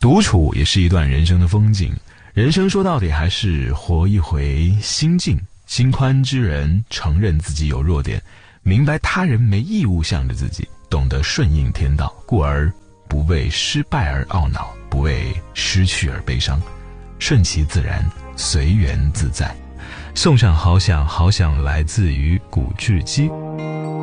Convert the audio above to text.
独处也是一段人生的风景，人生说到底还是活一回心境。心宽之人承认自己有弱点，明白他人没义务向着自己，懂得顺应天道，故而不为失败而懊恼，不为失去而悲伤，顺其自然，随缘自在。送上好想好想，来自于古巨基。